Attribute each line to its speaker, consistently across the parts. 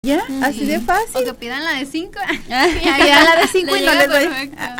Speaker 1: Ya, así de fácil.
Speaker 2: O que pidan la de 5.
Speaker 1: Pidan la de 5 y no les doy.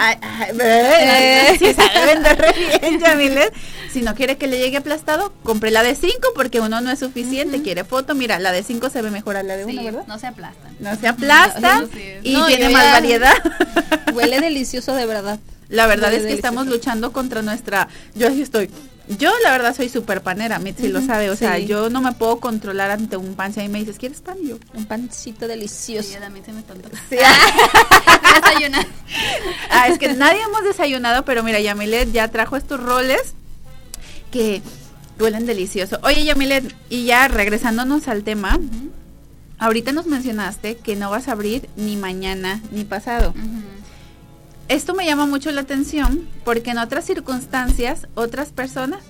Speaker 1: Si sabe vender re bien, Yamilet. Si no quiere que le llegue aplastado, compre la de 5 porque uno no es suficiente. Quiere foto, mira, la de 5 se ve mejor a la de 1, ¿verdad?
Speaker 2: No se aplastan.
Speaker 1: No se aplastan y
Speaker 3: No,
Speaker 1: tiene más variedad.
Speaker 3: Huele delicioso de verdad.
Speaker 1: La verdad
Speaker 3: Huele
Speaker 1: es que
Speaker 3: delicioso.
Speaker 1: estamos luchando contra nuestra... Yo así estoy. Yo la verdad soy súper panera, Mitzi lo sabe, o sea, yo no me puedo controlar ante un pan. Si a mí me dices, ¿quieres pan? Yo,
Speaker 3: un pancito delicioso.
Speaker 2: Sí, también se me tonto.
Speaker 1: Sí.
Speaker 2: Desayunar.
Speaker 1: Es que nadie hemos desayunado, pero mira, Yamilet ya trajo estos roles que huelen delicioso. Oye, Yamilet, y ya regresándonos al tema, ahorita nos mencionaste que no vas a abrir ni mañana ni pasado. Esto me llama mucho la atención porque en otras circunstancias, otras personas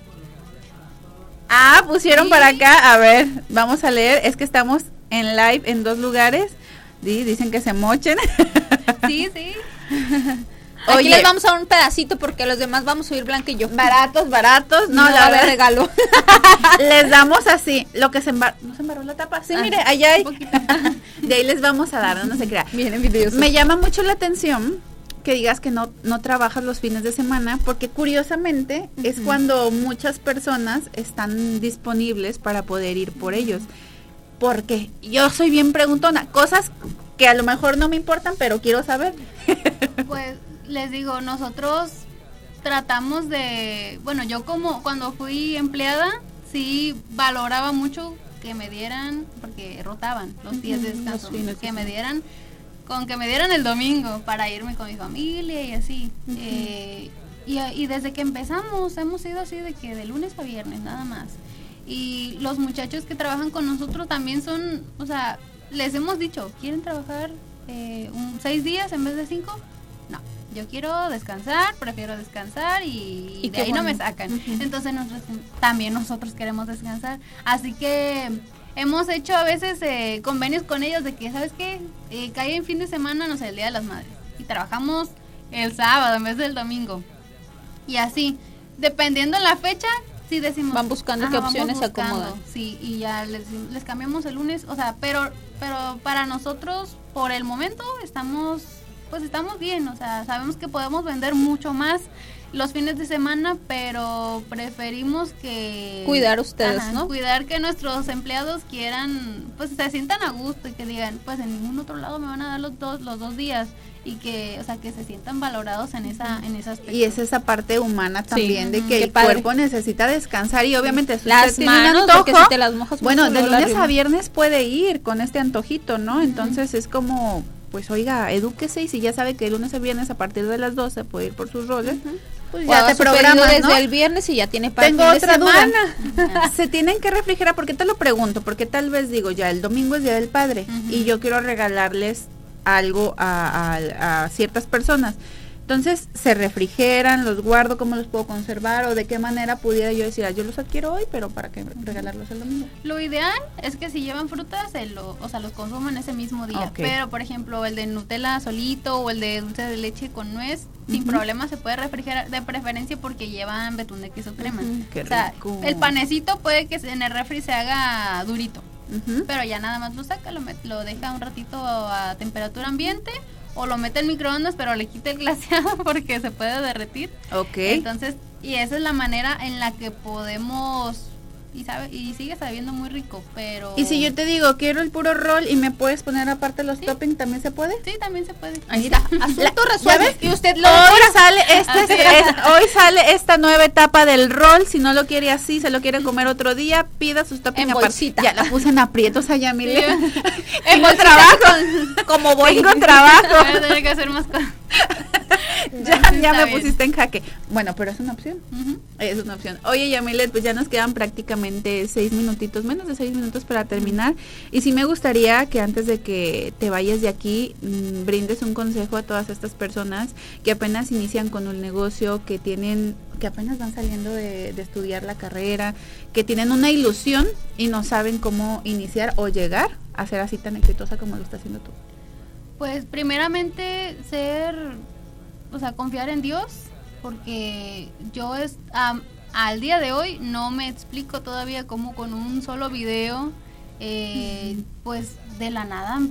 Speaker 1: pusieron para acá, a ver, vamos a leer, es que estamos en live en 2 lugares, dicen que se mochen.
Speaker 2: Sí.
Speaker 3: Aquí les vamos a dar un pedacito porque los demás vamos a oír Blanca y yo.
Speaker 1: Baratos, no
Speaker 3: la de regalo.
Speaker 1: Les damos así, lo que ¿no se embarró la tapa? Sí, mire, allá hay. De ahí les vamos a dar, no se crea.
Speaker 3: Miren videos.
Speaker 1: Me llama mucho la atención que digas que no trabajas los fines de semana, porque curiosamente es cuando muchas personas están disponibles para poder ir por ellos. Porque yo soy bien preguntona, cosas que a lo mejor no me importan, pero quiero saber.
Speaker 2: Pues les digo, nosotros tratamos de, bueno, yo como cuando fui empleada, sí valoraba mucho que me dieran, porque rotaban los días de descanso, que me dieran el domingo para irme con mi familia y así. Y desde que empezamos hemos sido así de que de lunes a viernes nada más. Y los muchachos que trabajan con nosotros también son, o sea, les hemos dicho, ¿quieren trabajar 6 días en vez de 5? No, yo quiero descansar, prefiero descansar y de ahí no me sacan. Entonces también nosotros queremos descansar. Así que hemos hecho a veces convenios con ellos de que, ¿sabes qué? Cae en fin de semana, no sé, el Día de las Madres. Y trabajamos el sábado en vez del domingo. Y así, dependiendo de la fecha, sí decimos...
Speaker 3: Van buscando qué opciones se acomodan.
Speaker 2: Sí, y ya les cambiamos el lunes, o sea, pero para nosotros, por el momento, estamos bien, o sea, sabemos que podemos vender mucho más los fines de semana, pero preferimos que...
Speaker 3: Cuidar ustedes, ¿no?
Speaker 2: Cuidar que nuestros empleados quieran, pues se sientan a gusto y que digan, pues en ningún otro lado me van a dar los dos días y que, o sea, que se sientan valorados en ese aspecto.
Speaker 1: Y es esa parte humana también, de que el
Speaker 3: padre.
Speaker 1: Cuerpo necesita descansar y obviamente
Speaker 3: las manos, porque si te las mojas
Speaker 1: bueno, de lunes a viernes puede ir con este antojito, ¿no? Entonces es como, pues oiga, edúquese y si ya sabe que de lunes a viernes a partir de las 12 puede ir por sus roles, pues ya te programas,
Speaker 3: desde
Speaker 1: ¿no?
Speaker 3: el viernes y ya tiene para
Speaker 1: Tengo
Speaker 3: el fin
Speaker 1: otra
Speaker 3: de semana.
Speaker 1: duda. Se tienen que refrigerar, ¿por qué te lo pregunto? Porque tal vez digo, ya el domingo es Día del Padre y yo quiero regalarles algo a ciertas personas. Entonces, ¿se refrigeran? ¿Los guardo? ¿Cómo los puedo conservar? ¿O de qué manera pudiera yo decir, yo los adquiero hoy, pero para qué regalarlos el domingo?
Speaker 2: Lo ideal es que si llevan frutas, los consuman ese mismo día.
Speaker 1: Okay.
Speaker 2: Pero, por ejemplo, el de Nutella solito o el de dulce de leche con nuez, sin problema se puede refrigerar, de preferencia porque llevan betún de queso crema.
Speaker 1: Qué
Speaker 2: o sea,
Speaker 1: rico.
Speaker 2: el panecito puede que en el refri se haga durito, pero ya nada más lo saca, lo deja un ratito a temperatura ambiente, o lo mete en microondas, pero le quita el glaseado porque se puede derretir. Entonces, y esa es la manera en la que podemos, y sigue sabiendo muy rico, pero...
Speaker 1: Y si yo te digo, quiero el puro rol y me puedes poner aparte los toppings, ¿también se puede?
Speaker 2: Sí, también se puede.
Speaker 1: Ahí está.
Speaker 3: Asunto resuelto. Y usted lo
Speaker 1: hoy sale esta nueva etapa del rol. Si no lo quiere así, se lo quiere comer otro día, pida sus toppings
Speaker 3: en
Speaker 1: aparte.
Speaker 3: bolsita.
Speaker 1: Ya la puse en aprietos allá, Mile.
Speaker 3: Tengo trabajo. Como voy.
Speaker 1: Tengo trabajo.
Speaker 2: Voy a tener que hacer más cosas.
Speaker 1: Ya me pusiste en jaque. Bueno, pero es una opción. Es una opción. Oye, Yamilet, pues ya nos quedan prácticamente 6 minutitos, menos de 6 minutos para terminar. Y sí me gustaría que antes de que te vayas de aquí, brindes un consejo a todas estas personas que apenas inician con un negocio, que apenas van saliendo de estudiar la carrera, que tienen una ilusión y no saben cómo iniciar o llegar a ser así tan exitosa como lo estás haciendo tú.
Speaker 2: Pues primeramente confiar en Dios, porque yo al día de hoy no me explico todavía cómo con un solo video pues de la nada